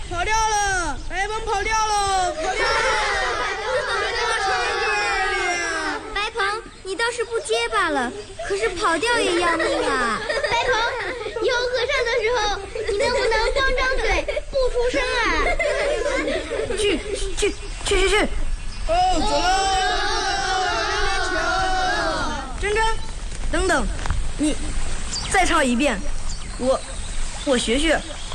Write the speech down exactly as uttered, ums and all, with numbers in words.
跑掉了！白鹏跑掉了！跑掉了！ 白鹏，你倒是不结巴了，可是跑掉也要命啊！ 白鹏，以后合唱的时候，你能不能光张嘴不出声啊？ 去去去去去！ 哦，走了！ 真真，等等，你再唱一遍，我我学学。